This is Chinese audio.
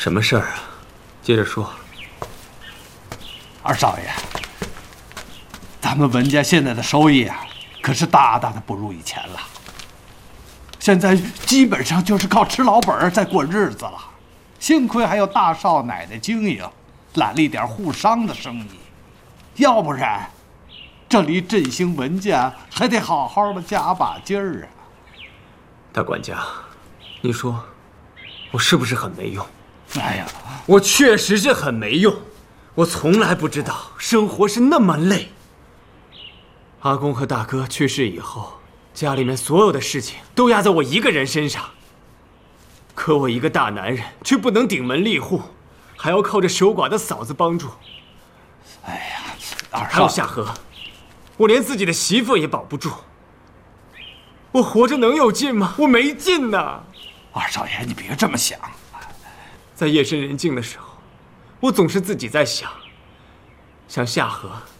什么事儿啊？接着说。 二少爷，咱们文家现在的收益啊，可是大大的不如以前了。现在基本上就是靠吃老本在过日子了。幸亏还有大少奶奶经营，揽了一点沪商的生意，要不然，这离振兴文家还得好好的加把劲儿啊。 大管家，你说我是不是很没用？ 哎呀， 我确实是很没用。我从来不知道生活是那么累。阿公和大哥去世以后，家里面所有的事情都压在我一个人身上。可我一个大男人却不能顶门立户，还要靠着守寡的嫂子帮助。 哎呀，二少爷， 还有夏荷，我连自己的媳妇也保不住。我活着能有劲吗？我没劲呐！ 二少爷，你别这么想。 在夜深人静的时候，我总是自己在想夏荷